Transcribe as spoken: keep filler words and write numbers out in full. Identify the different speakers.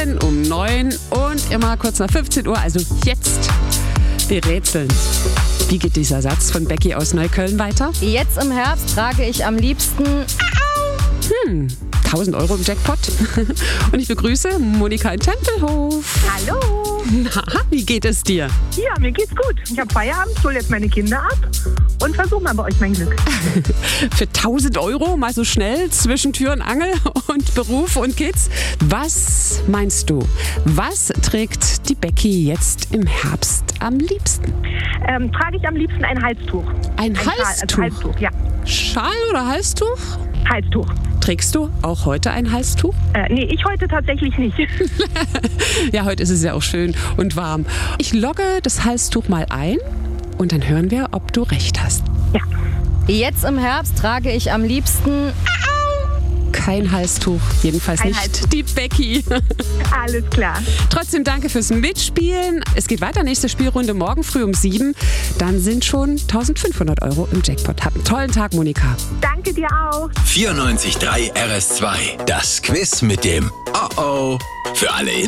Speaker 1: sieben, um neun und immer kurz nach fünfzehn Uhr, also jetzt. Wir rätseln. Wie geht dieser Satz von Becky aus Neukölln weiter?
Speaker 2: Jetzt im Herbst trage ich am liebsten...
Speaker 1: Hm, tausend Euro im Jackpot. Und ich begrüße Monika in Tempelhof.
Speaker 3: Hallo.
Speaker 1: Na, wie geht es dir?
Speaker 3: Ja, mir geht's gut. Ich habe Feierabend, hole jetzt meine Kinder ab und versuche mal bei euch mein Glück.
Speaker 1: Für tausend Euro mal so schnell zwischen Tür und Angel und Beruf und Kids. Was meinst du? Was trägt die Becky jetzt im Herbst am liebsten?
Speaker 3: Ähm, trage ich am liebsten ein Halstuch.
Speaker 1: Ein,
Speaker 3: Ein Schal,
Speaker 1: Halstuch?
Speaker 3: also Halstuch, ja.
Speaker 1: Schal oder Halstuch?
Speaker 3: Halstuch.
Speaker 1: Trägst du auch heute ein Halstuch?
Speaker 3: Äh, nee, ich heute tatsächlich nicht.
Speaker 1: Ja, heute ist es ja auch schön und warm. Ich logge das Halstuch mal ein und dann hören wir, ob du recht hast.
Speaker 3: Ja.
Speaker 2: Jetzt im Herbst trage ich am liebsten...
Speaker 1: Kein Halstuch, jedenfalls
Speaker 3: Kein
Speaker 1: nicht
Speaker 3: Halstuch.
Speaker 1: die Becky.
Speaker 3: Alles klar.
Speaker 1: Trotzdem danke fürs Mitspielen. Es geht weiter, nächste Spielrunde morgen früh um sieben. Dann sind schon eintausendfünfhundert Euro im Jackpot. Hab einen tollen Tag, Monika.
Speaker 3: Danke dir auch.
Speaker 4: vierundneunzig Komma drei R S zwei. Das Quiz mit dem Oh-Oh. Für alle